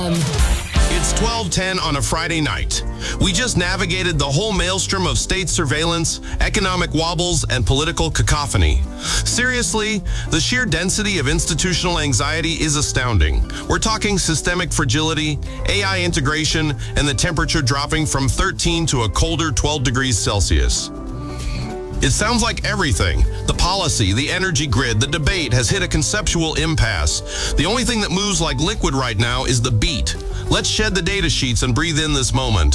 It's 12:10 on a Friday night. We just navigated the whole maelstrom of state surveillance, economic wobbles, and political cacophony. Seriously, the sheer density of institutional anxiety is astounding. We're talking systemic fragility, AI integration, and the temperature dropping from 13 to a colder 12 degrees Celsius. It sounds like everything, the policy, the energy grid, the debate has hit a conceptual impasse. The only thing that moves like liquid right now is the beat. Let's shed the data sheets and breathe in this moment.